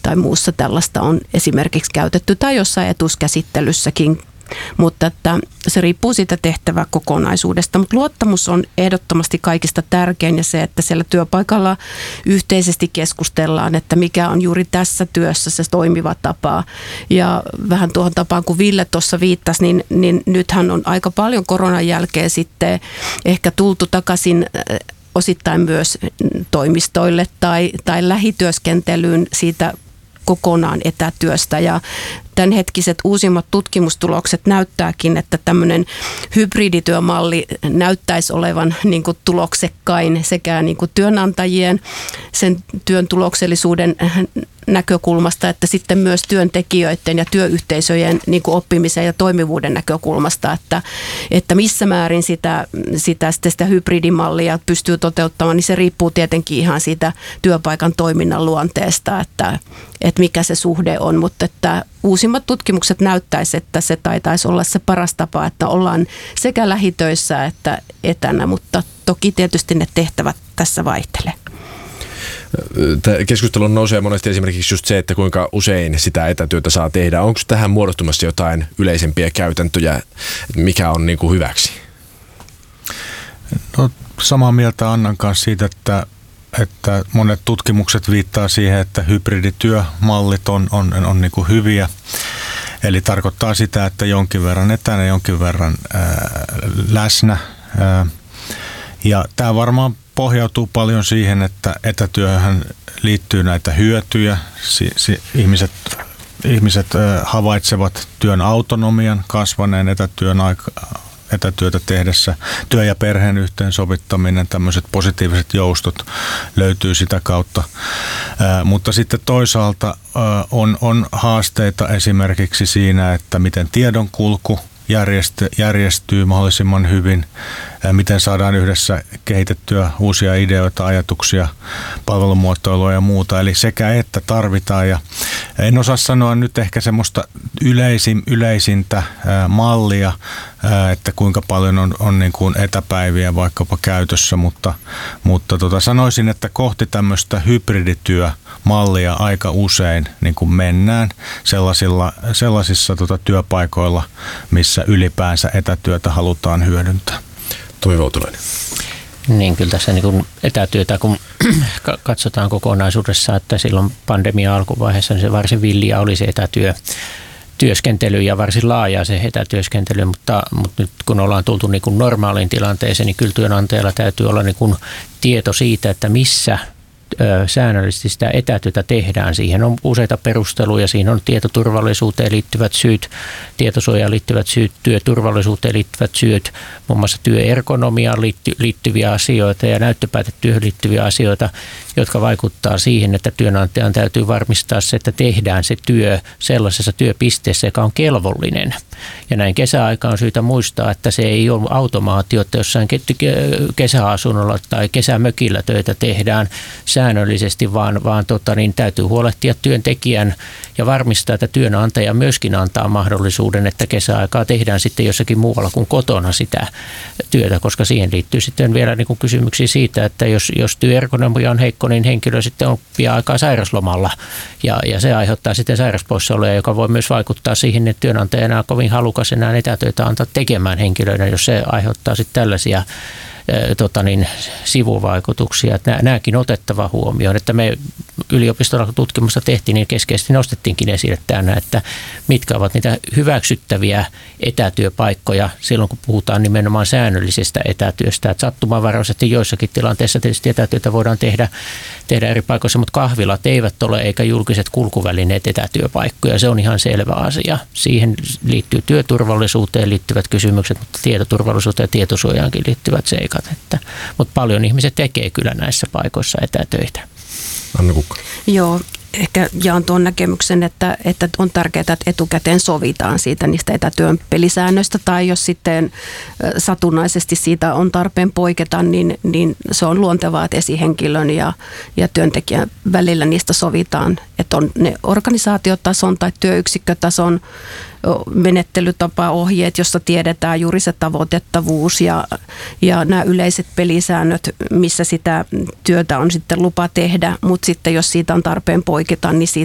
tai muussa tällaista on esimerkiksi käytetty tai jossain etuskäsittelyssäkin. Mutta että se riippuu siitä tehtäväkokonaisuudesta. Mutta luottamus on ehdottomasti kaikista tärkein ja se, että siellä työpaikalla yhteisesti keskustellaan, että mikä on juuri tässä työssä se toimiva tapa. Ja vähän tuohon tapaan, kun Ville tuossa viittasi, niin nythän on aika paljon koronan jälkeen sitten ehkä tultu takaisin osittain myös toimistoille tai lähityöskentelyyn siitä kokonaan etätyöstä ja tämänhetkiset uusimmat tutkimustulokset näyttääkin, että tämmöinen hybridityömalli näyttäisi olevan niin kuin tuloksekkain sekä niin kuin työnantajien sen työn tuloksellisuuden näkökulmasta, että sitten myös työntekijöiden ja työyhteisöjen niin kuin oppimisen ja toimivuuden näkökulmasta, että missä määrin sitä hybridimallia pystyy toteuttamaan, niin se riippuu tietenkin ihan siitä työpaikan toiminnan luonteesta, että mikä se suhde on, mutta että uusimmat tutkimukset näyttäisi, että se taitaisi olla se paras tapa, että ollaan sekä lähitöissä että etänä, mutta toki tietysti ne tehtävät tässä vaihtelee. Keskustelun nousee monesti esimerkiksi just se, että kuinka usein sitä etätyötä saa tehdä. Onko tähän muodostumassa jotain yleisempiä käytäntöjä, mikä on niin kuin hyväksi? No, samaa mieltä Annan kanssa siitä, että monet tutkimukset viittaa siihen, että hybridityömallit on niin kuin hyviä. Eli tarkoittaa sitä, että jonkin verran etänä, jonkin verran läsnä. Ja tämä varmaan pohjautuu paljon siihen, että etätyöhön liittyy näitä hyötyjä. Ihmiset havaitsevat työn autonomian kasvaneen etätyötä tehdessä. Työ- ja perheen yhteensovittaminen, tämmöiset positiiviset joustot löytyy sitä kautta. Mutta sitten toisaalta on haasteita esimerkiksi siinä, että miten tiedonkulku järjestyy mahdollisimman hyvin, miten saadaan yhdessä kehitettyä uusia ideoita, ajatuksia, palvelumuotoilua ja muuta. Eli sekä että tarvitaan. Ja en osaa sanoa nyt ehkä semmoista yleisintä mallia, että kuinka paljon on niin kuin etäpäiviä vaikkapa käytössä, mutta sanoisin, että kohti tämmöistä hybridityömallia aika usein niin kuin mennään sellaisissa työpaikoilla, missä ylipäänsä etätyötä halutaan hyödyntää. Tomi Voutilainen. Niin, kyllä tässä niin kuin etätyötä, kun katsotaan kokonaisuudessa, että silloin pandemian alkuvaiheessa niin se varsin villiä oli se etätyöskentely ja varsin laajaa se etätyöskentely, mutta nyt kun ollaan tultu niin kuin normaaliin tilanteeseen, niin kyllä työnantajalla täytyy olla niin kuin tieto siitä, että missä säännöllisesti sitä etätyötä tehdään. Siihen on useita perusteluja. Siinä on tietoturvallisuuteen liittyvät syyt, tietosuojaan liittyvät syyt, työturvallisuuteen liittyvät syyt, muun muassa työergonomiaan liittyviä asioita ja näyttöpäätetyöhön liittyviä asioita, jotka vaikuttaa siihen, että työnantajan täytyy varmistaa se, että tehdään se työ sellaisessa työpisteessä, joka on kelvollinen. Ja näin kesäaika on syytä muistaa, että se ei ole automaatio, että jossain kesäasunnolla tai kesämökillä töitä tehdään säännöllisesti, vaan täytyy huolehtia työntekijän ja varmistaa, että työnantaja myöskin antaa mahdollisuuden, että kesäaikaa tehdään sitten jossakin muualla kuin kotona sitä työtä, koska siihen liittyy sitten vielä niin kuin kysymyksiä siitä, että jos työergonomia on heikko, niin henkilö sitten on pian aikaa sairaslomalla ja se aiheuttaa sitten sairauspoissaoloja, joka voi myös vaikuttaa siihen, että työnantaja enää kovin halukas enää etätöitä antaa tekemään henkilöiden, jos se aiheuttaa sitten tällaisia sivuvaikutuksia. Että nämäkin otettava huomioon, että me yliopistolla tutkimusta tehtiin, niin keskeisesti nostettiinkin esille tänä, että mitkä ovat niitä hyväksyttäviä etätyöpaikkoja silloin, kun puhutaan nimenomaan säännöllisestä etätyöstä. Että sattumanvaraisesti joissakin tilanteissa tietysti etätyötä voidaan tehdä eri paikoissa, mutta kahvilat eivät ole eikä julkiset kulkuvälineet etätyöpaikkoja. Se on ihan selvä asia. Siihen liittyy työturvallisuuteen liittyvät kysymykset, mutta tietoturvallisuuteen ja tietosuojaankin liittyvät seikat. Mutta paljon ihmiset tekee kyllä näissä paikoissa etätöitä. Anna Kukkonen. Joo, ehkä jaan tuon näkemyksen, että on tärkeää, että etukäteen sovitaan siitä niistä etätyön pelisäännöistä tai jos sitten satunnaisesti siitä on tarpeen poiketa, niin se on luontevaa, että esihenkilön ja työntekijän välillä niistä sovitaan, että on ne organisaatiotason tai työyksikkötason menettelytapaohjeet, jossa tiedetään juuri se tavoitettavuus ja nämä yleiset pelisäännöt, missä sitä työtä on sitten lupa tehdä, mutta sitten jos siitä on tarpeen poiketa, niin